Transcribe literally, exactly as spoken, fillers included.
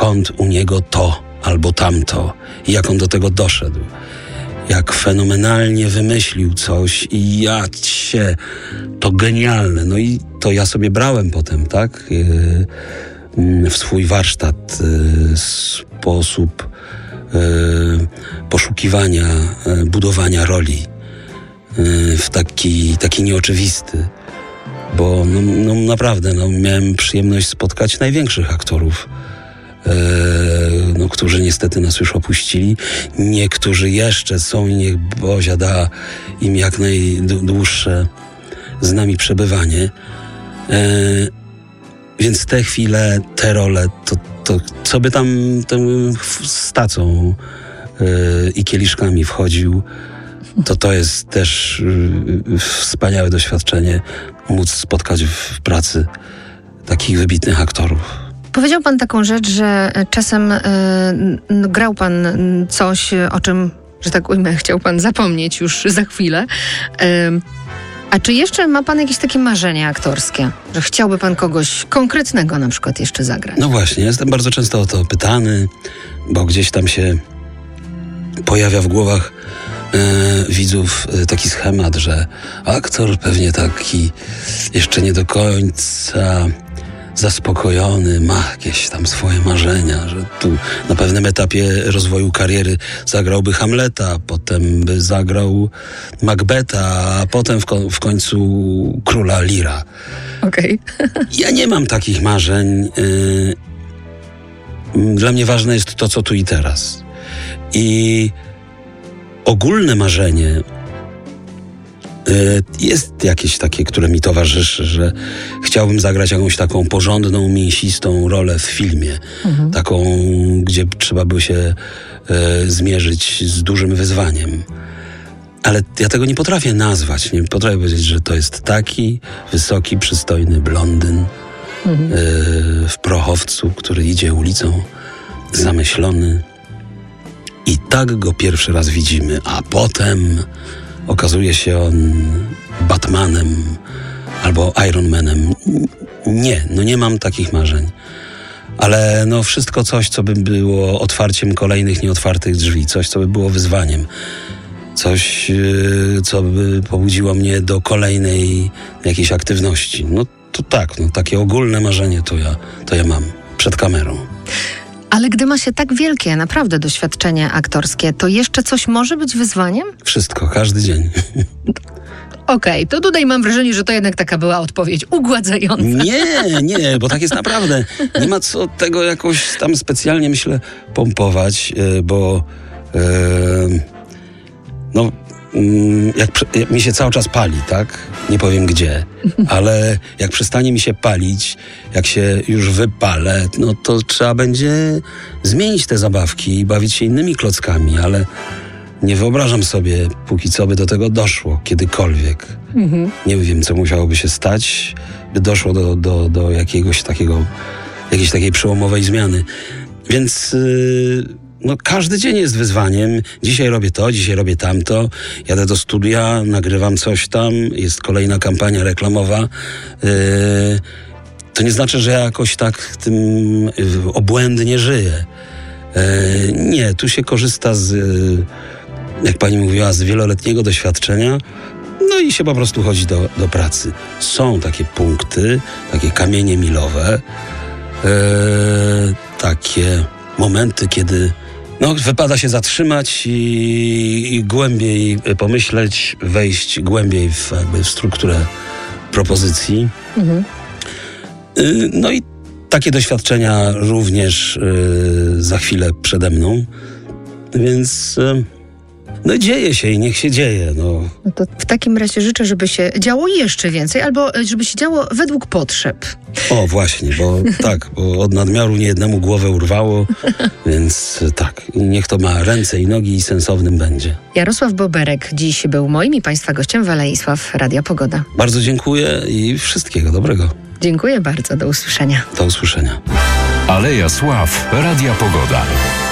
skąd u niego to albo tamto i jak on do tego doszedł. Jak fenomenalnie wymyślił coś i ja cię, to genialne. No i to ja sobie brałem potem, tak, yy, w swój warsztat yy, sposób yy, poszukiwania, yy, budowania roli yy, w taki, taki nieoczywisty. Bo no, no naprawdę no, miałem przyjemność spotkać największych aktorów, no, którzy niestety nas już opuścili. Niektórzy jeszcze są i niech Bozia da im jak najdłuższe z nami przebywanie. E, więc te chwile, te role, to, to co by tam tym z tacą e, i kieliszkami wchodził, to to jest też e, wspaniałe doświadczenie móc spotkać w pracy takich wybitnych aktorów. Powiedział pan taką rzecz, że czasem y, no, grał pan coś, o czym, że tak ujmę, chciał pan zapomnieć już za chwilę. Y, a czy jeszcze ma pan jakieś takie marzenia aktorskie? Że chciałby pan kogoś konkretnego na przykład jeszcze zagrać? No właśnie, jestem bardzo często o to pytany, bo gdzieś tam się pojawia w głowach y, widzów y, taki schemat, że aktor pewnie taki jeszcze nie do końca zaspokojony, ma jakieś tam swoje marzenia, że tu na pewnym etapie rozwoju kariery zagrałby Hamleta, potem by zagrał Macbeta, a potem w, ko- w końcu Króla Leara. Okej. Okay. Ja nie mam takich marzeń. Dla mnie ważne jest to, co tu i teraz. I ogólne marzenie jest jakieś takie, które mi towarzyszy, że chciałbym zagrać jakąś taką porządną, mięsistą rolę w filmie. Mhm. Taką, gdzie trzeba by się e, zmierzyć z dużym wyzwaniem. Ale ja tego nie potrafię nazwać. Nie potrafię powiedzieć, że to jest taki wysoki, przystojny blondyn mhm. e, w prochowcu, który idzie ulicą zamyślony. I tak go pierwszy raz widzimy, a potem okazuje się on Batmanem albo Iron Manem. Nie, no nie mam takich marzeń. Ale no wszystko coś, co by było otwarciem kolejnych nieotwartych drzwi. Coś, co by było wyzwaniem. Coś, co by pobudziło mnie do kolejnej jakiejś aktywności. No to tak, no takie ogólne marzenie to ja, to ja mam przed kamerą. Ale gdy ma się tak wielkie, naprawdę doświadczenie aktorskie, to jeszcze coś może być wyzwaniem? Wszystko, każdy dzień. Okej, okay, to tutaj mam wrażenie, że to jednak taka była odpowiedź ugładzająca. Nie, nie, bo tak jest naprawdę. Nie ma co tego jakoś tam specjalnie, myślę, pompować, bo e, no, jak, jak mi się cały czas pali, tak? Nie powiem gdzie, ale jak przestanie mi się palić, jak się już wypalę, no to trzeba będzie zmienić te zabawki i bawić się innymi klockami, ale nie wyobrażam sobie, póki co by do tego doszło, kiedykolwiek. Mhm. Nie wiem, co musiałoby się stać, by doszło do, do, do jakiegoś takiego, jakiejś takiej przełomowej zmiany. Więc yy, no, każdy dzień jest wyzwaniem. Dzisiaj robię to, dzisiaj robię tamto. Jadę do studia, nagrywam coś tam, jest kolejna kampania reklamowa. Yy, to nie znaczy, że ja jakoś tak tym yy, obłędnie żyję. Yy, nie, tu się korzysta z... Yy, jak pani mówiła, z wieloletniego doświadczenia, no i się po prostu chodzi do, do pracy. Są takie punkty, takie kamienie milowe, e, takie momenty, kiedy no, wypada się zatrzymać i, i głębiej pomyśleć, wejść głębiej w, jakby w strukturę propozycji. Mhm. E, no i takie doświadczenia również e, za chwilę przede mną, więc... E, No dzieje się i niech się dzieje. No. No to w takim razie życzę, żeby się działo jeszcze więcej, albo żeby się działo według potrzeb. O, właśnie, bo tak, bo od nadmiaru niejednemu głowę urwało, więc tak, niech to ma ręce i nogi i sensownym będzie. Jarosław Boberek dziś był moim i państwa gościem w Alei Sław Radia Pogoda. Bardzo dziękuję i wszystkiego dobrego. Dziękuję bardzo, do usłyszenia. Do usłyszenia. Aleja Sław Radia Pogoda.